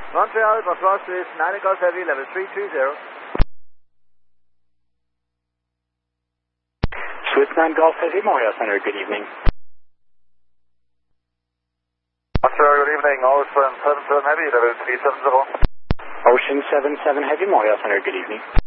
Montreal, bonsoir, Swiss, 9 Golf Heavy, level 330. Swiss 9 Golf Heavy, Montreal Center, good evening. Montreal, good evening, Ocean 77 Heavy, level 370. Ocean 77 Heavy, Montreal Center, good evening.